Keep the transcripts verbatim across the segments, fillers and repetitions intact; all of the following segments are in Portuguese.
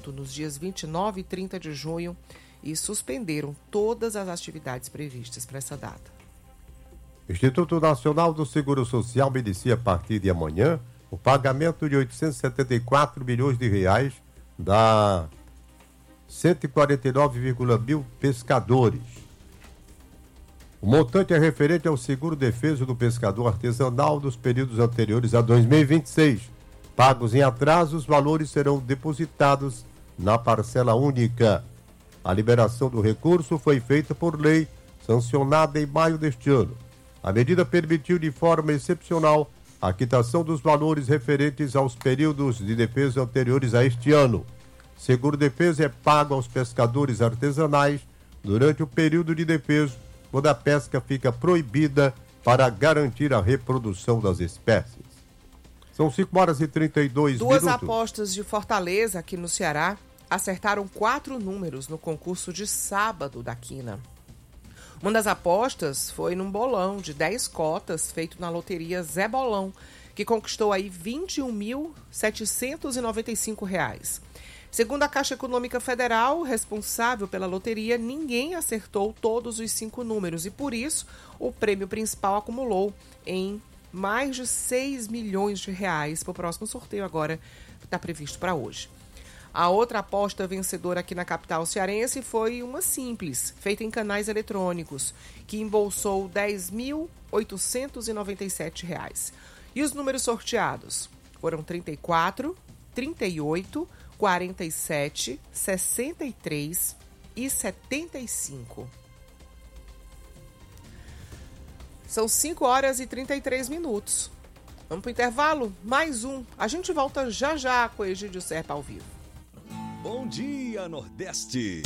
Porto nos dias vinte e nove e trinta de junho e suspenderam todas as atividades previstas para essa data. Instituto Nacional do Seguro Social inicia a partir de amanhã o pagamento de oitocentos e setenta e quatro milhões de reais da cento e quarenta e nove vírgula mil pescadores. O montante é referente ao seguro defeso do pescador artesanal dos períodos anteriores a dois mil e vinte e seis. Pagos em atraso, os valores serão depositados na parcela única. A liberação do recurso foi feita por lei, sancionada em maio deste ano. A medida permitiu de forma excepcional a quitação dos valores referentes aos períodos de defesa anteriores a este ano. Seguro-defeso é pago aos pescadores artesanais durante o período de defeso, quando a pesca fica proibida para garantir a reprodução das espécies. São cinco horas e trinta e dois Duas minutos. Duas apostas de Fortaleza, aqui no Ceará, acertaram quatro números no concurso de sábado da Quina. Uma das apostas foi num bolão de dez cotas feito na loteria Zé Bolão, que conquistou aí vinte e um mil setecentos e noventa e cinco reais. Segundo a Caixa Econômica Federal, responsável pela loteria, ninguém acertou todos os cinco números e, por isso, o prêmio principal acumulou em mais de seis milhões de reais para o próximo sorteio agora, que está previsto para hoje. A outra aposta vencedora aqui na capital cearense foi uma simples, feita em canais eletrônicos, que embolsou dez mil oitocentos e noventa e sete reais. E os números sorteados foram trinta e quatro, trinta e oito, quarenta e sete, sessenta e três e setenta e cinco. São cinco horas e trinta e três minutos. Vamos para o intervalo? Mais um. A gente volta já já com o Egídio Serpa ao vivo. Bom dia, Nordeste!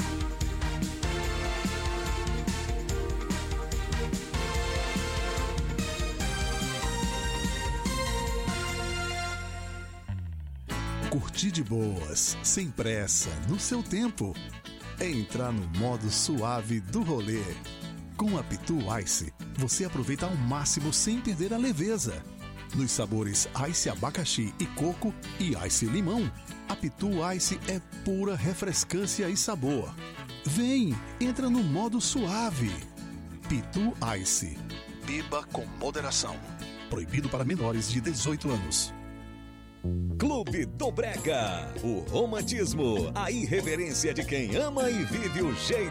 Curtir de boas, sem pressa, no seu tempo. É entrar no modo suave do rolê. Com a Pitu Ice, você aproveita ao máximo sem perder a leveza. Nos sabores Ice Abacaxi e Coco e Ice Limão, a Pitu Ice é pura refrescância e sabor. Vem, entra no modo suave. Pitu Ice. Beba com moderação. Proibido para menores de dezoito anos. Clube do Brega. O romantismo, a irreverência de quem ama e vive o jeito